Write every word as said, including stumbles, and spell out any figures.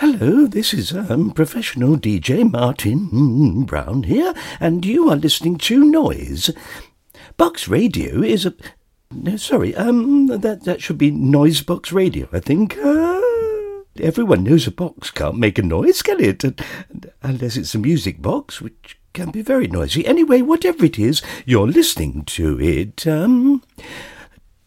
Hello, this is um, professional D J Martin Brown here, and you are listening to Noise. Box Radio is a... No, sorry, um, that, that should be Noise Box Radio, I think. Uh, everyone knows a box can't make a noise, can it? Unless it's a music box, which can be very noisy. Anyway, whatever it is, you're listening to it. Um,